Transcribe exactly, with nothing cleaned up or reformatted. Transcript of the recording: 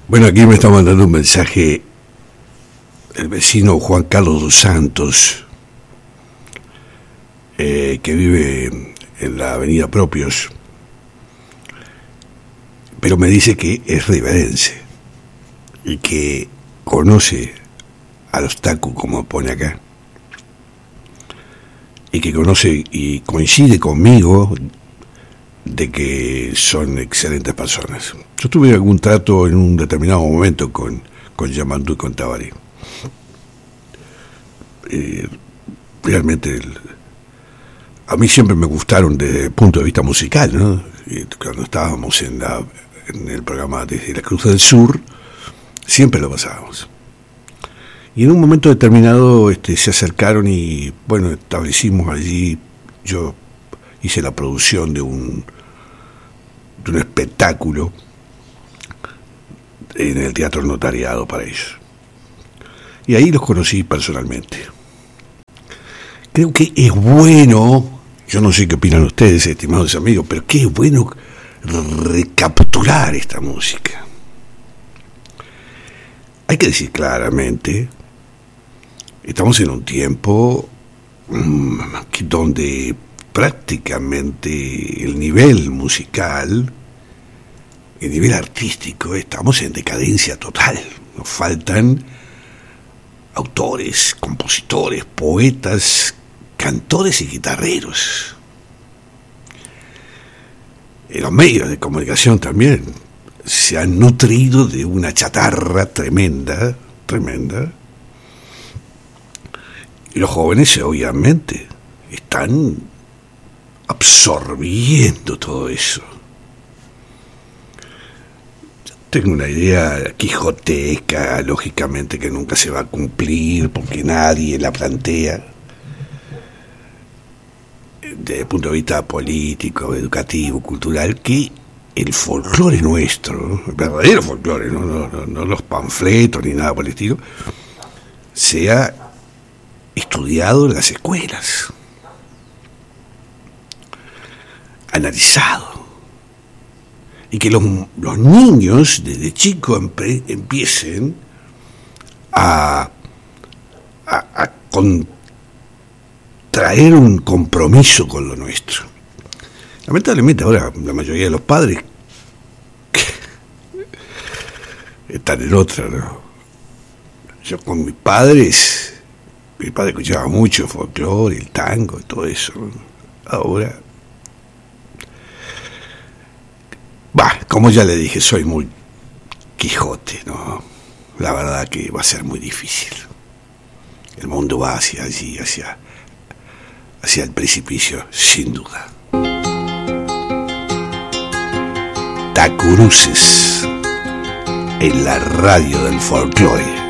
Bueno, aquí me está mandando un mensaje el vecino Juan Carlos dos Santos, eh, que vive en la avenida Propios, pero me dice que es riverense y que conoce a los Taku, como pone acá, y que conoce y coincide conmigo de que son excelentes personas. Yo tuve algún trato en un determinado momento con, con Yamandú y con Tabaré. Eh, realmente el, a mí siempre me gustaron desde el punto de vista musical, ¿no? Y cuando estábamos en, la, en el programa Desde la Cruz del Sur, siempre lo pasábamos. Y en un momento determinado este, se acercaron y, bueno, establecimos allí, yo hice la producción de un, de un espectáculo en el Teatro Notariado para ellos. Y ahí los conocí personalmente. Creo que es bueno, yo no sé qué opinan ustedes, estimados amigos, pero que es bueno recapturar esta música. Hay que decir claramente, estamos en un tiempo mmm, donde prácticamente el nivel musical, el nivel artístico, estamos en decadencia total. Nos faltan autores, compositores, poetas, cantores y guitarreros. En los medios de comunicación también se han nutrido de una chatarra tremenda, tremenda. Y los jóvenes, obviamente, están absorbiendo todo eso. Tengo una idea quijotesca, lógicamente, que nunca se va a cumplir porque nadie la plantea desde el punto de vista político, educativo, cultural, que el folclore nuestro, el verdadero folclore, no, no, no, no los panfletos ni nada por el estilo, sea estudiado en las escuelas, analizado, y que los, los niños desde chicos empre, empiecen a, a, a contraer un compromiso con lo nuestro. Lamentablemente ahora la mayoría de los padres están en otra, ¿no? Yo con mis padres, mi padre escuchaba mucho folclore, el tango y todo eso. Ahora, bah, como ya le dije, soy muy Quijote, ¿no? La verdad que va a ser muy difícil. El mundo va hacia allí, hacia, hacia el precipicio, sin duda. Tacuruces en la radio del folclore.